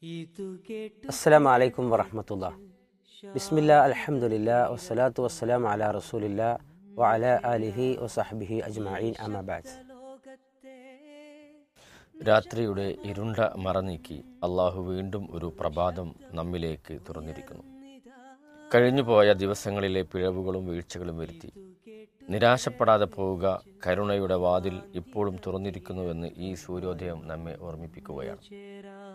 അസ്സലാമു അലൈക്കും വറഹ്മത്തുള്ളാഹി. ബിസ്മില്ലാ അൽഹംദുലില്ലാ വസ്സലാത്തു വസ്സലാമു അലാ റസൂലില്ലാ വഅലാ ആലിഹി വസഹ്ബിഹി അജ്മഈൻ അമ്മാ ബഅദ്. രാത്രിയുടെ ഇരുണ്ട മറ നീക്കി അള്ളാഹു വീണ്ടും ഒരു പ്രഭാതം നമ്മിലേക്ക് തുറന്നിരിക്കുന്നു. കഴിഞ്ഞുപോയ ദിവസങ്ങളിലെ പിഴവുകളും വീഴ്ചകളും വരുത്തി നിരാശപ്പെടാതെ പോവുക. കരുണയുടെ വാതിൽ ഇപ്പോഴും തുറന്നിരിക്കുന്നുവെന്ന് ഈ സൂര്യോദയം നമ്മെ ഓർമ്മിപ്പിക്കുകയാണ്.